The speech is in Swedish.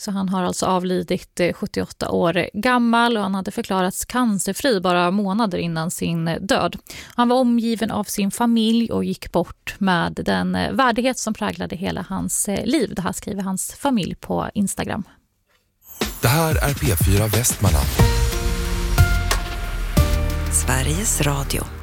Så han har alltså avlidit 78 år gammal och han hade förklarats cancerfri bara månader innan sin död. Han var omgiven av sin familj och gick bort med den värdighet som präglade hela hans liv. Det här skriver hans familj på Instagram. Det här är P4 Västmanland. Sveriges Radio.